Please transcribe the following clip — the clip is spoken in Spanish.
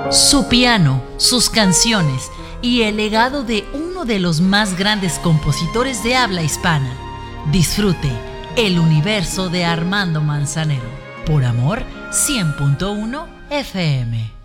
Su piano, sus canciones y el legado de uno de los más grandes compositores de habla hispana. Disfrute el universo de Armando Manzanero. Por Amor 100.1 FM.